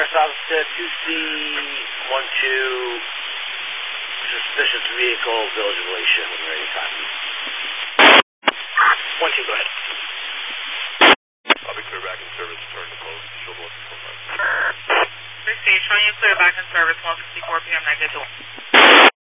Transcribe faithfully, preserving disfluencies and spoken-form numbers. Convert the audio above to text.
First officer, two C one two, suspicious vehicle, Village of Glacier, when you're ready, copy. one two, go ahead. I'll be clear back in service, turn to close, show one fifty-four. three C, showing you clear back in service, one fifty-four P M negative.